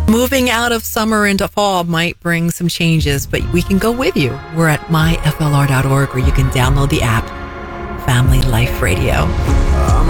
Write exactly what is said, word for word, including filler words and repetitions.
Moving out of summer into fall might bring some changes, but we can go with you. We're at my f l r dot org, where you can download the app Family Life Radio.